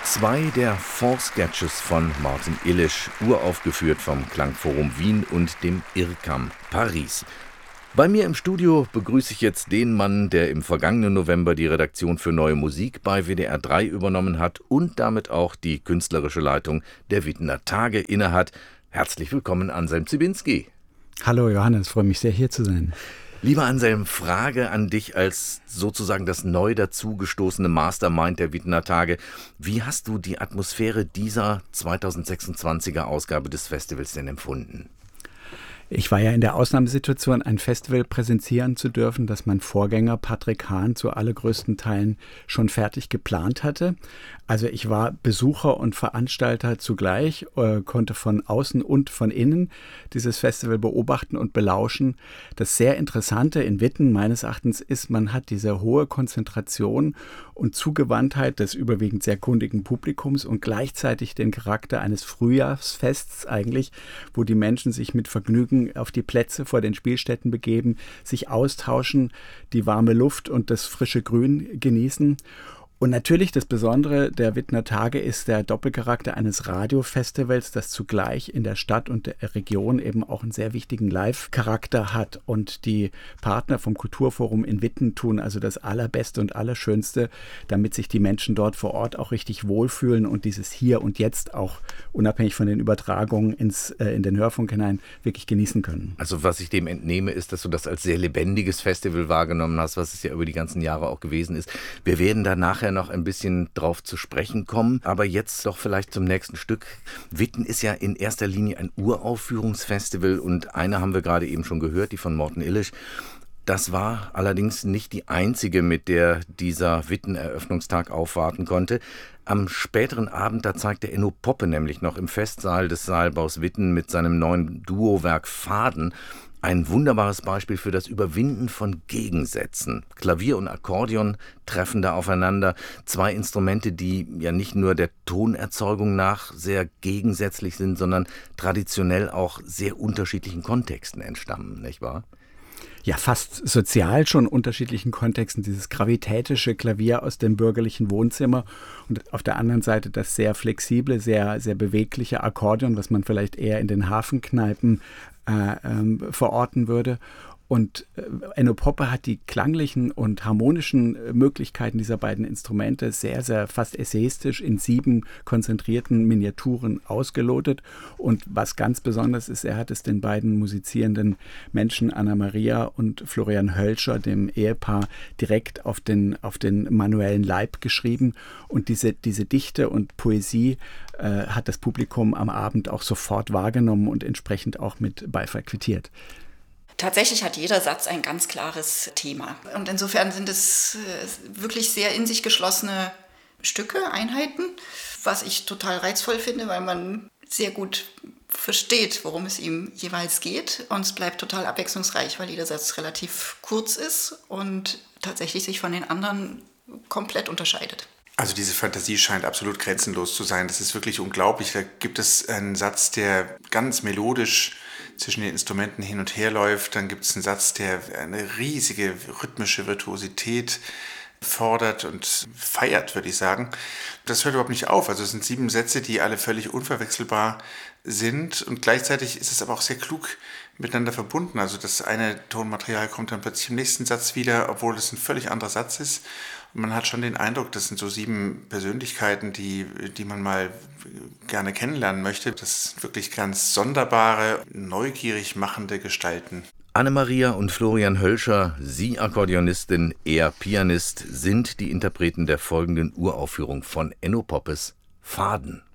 Zwei der Fall-Sketches von Martin Illisch, uraufgeführt vom Klangforum Wien und dem IRCAM Paris. Bei mir im Studio begrüße ich jetzt den Mann, der im vergangenen November die Redaktion für Neue Musik bei WDR 3 übernommen hat und damit auch die künstlerische Leitung der Wittener Tage innehat. Herzlich willkommen, Anselm Ziebinski. Hallo Johannes, freue mich sehr, hier zu sein. Lieber Anselm, Frage an dich als sozusagen das neu dazugestoßene Mastermind der Wittener Tage. Wie hast du die Atmosphäre dieser 2026er Ausgabe des Festivals denn empfunden? Ich war ja in der Ausnahmesituation, ein Festival präsentieren zu dürfen, das mein Vorgänger Patrick Hahn zu allergrößten Teilen schon fertig geplant hatte. Also ich war Besucher und Veranstalter zugleich, konnte von außen und von innen dieses Festival beobachten und belauschen. Das sehr Interessante in Witten meines Erachtens ist, man hat diese hohe Konzentration und Zugewandtheit des überwiegend sehr kundigen Publikums und gleichzeitig den Charakter eines Frühjahrsfests eigentlich, wo die Menschen sich mit Vergnügen auf die Plätze vor den Spielstätten begeben, sich austauschen, die warme Luft und das frische Grün genießen. Und natürlich das Besondere der Wittener Tage ist der Doppelcharakter eines Radiofestivals, das zugleich in der Stadt und der Region eben auch einen sehr wichtigen Live-Charakter hat. Und die Partner vom Kulturforum in Witten tun also das Allerbeste und Allerschönste, damit sich die Menschen dort vor Ort auch richtig wohlfühlen und dieses Hier und Jetzt auch unabhängig von den Übertragungen in den Hörfunk hinein wirklich genießen können. Also was ich dem entnehme, ist, dass du das als sehr lebendiges Festival wahrgenommen hast, was es ja über die ganzen Jahre auch gewesen ist. Wir werden da nachher noch ein bisschen drauf zu sprechen kommen, aber jetzt doch vielleicht zum nächsten Stück. Witten ist ja in erster Linie ein Uraufführungsfestival und eine haben wir gerade eben schon gehört, die von Martin Illisch. Das war allerdings nicht die einzige, mit der dieser Witten-Eröffnungstag aufwarten konnte. Am späteren Abend, da zeigte Enno Poppe nämlich noch im Festsaal des Saalbaus Witten mit seinem neuen Duowerk Faden ein wunderbares Beispiel für das Überwinden von Gegensätzen. Klavier und Akkordeon treffen da aufeinander. Zwei Instrumente, die ja nicht nur der Tonerzeugung nach sehr gegensätzlich sind, sondern traditionell auch sehr unterschiedlichen Kontexten entstammen, nicht wahr? Ja, fast sozial schon unterschiedlichen Kontexten. Dieses gravitätische Klavier aus dem bürgerlichen Wohnzimmer und auf der anderen Seite das sehr flexible, sehr, sehr bewegliche Akkordeon, was man vielleicht eher in den Hafenkneipen verorten würde. Und Enno Poppe hat die klanglichen und harmonischen Möglichkeiten dieser beiden Instrumente sehr, sehr fast essayistisch in 7 konzentrierten Miniaturen ausgelotet. Und was ganz besonders ist, er hat es den beiden musizierenden Menschen Anna-Maria und Florian Hölscher, dem Ehepaar, direkt auf den manuellen Leib geschrieben. Und diese Dichte und Poesie hat das Publikum am Abend auch sofort wahrgenommen und entsprechend auch mit Beifall quittiert. Tatsächlich hat jeder Satz ein ganz klares Thema. Und insofern sind es wirklich sehr in sich geschlossene Stücke, Einheiten, was ich total reizvoll finde, weil man sehr gut versteht, worum es ihm jeweils geht. Und es bleibt total abwechslungsreich, weil jeder Satz relativ kurz ist und tatsächlich sich von den anderen komplett unterscheidet. Also diese Fantasie scheint absolut grenzenlos zu sein. Das ist wirklich unglaublich. Da gibt es einen Satz, der ganz melodisch zwischen den Instrumenten hin und her läuft. Dann gibt es einen Satz, der eine riesige rhythmische Virtuosität fordert und feiert, würde ich sagen. Das hört überhaupt nicht auf. Also es sind 7 Sätze, die alle völlig unverwechselbar sind und gleichzeitig ist es aber auch sehr klug miteinander verbunden. Also das eine Tonmaterial kommt dann plötzlich im nächsten Satz wieder, obwohl es ein völlig anderer Satz ist. Und man hat schon den Eindruck, das sind so 7 Persönlichkeiten, die man mal gerne kennenlernen möchte. Das sind wirklich ganz sonderbare, neugierig machende Gestalten. Anne-Maria und Florian Hölscher, sie Akkordeonistin, er Pianist, sind die Interpreten der folgenden Uraufführung von Enno Poppes Faden.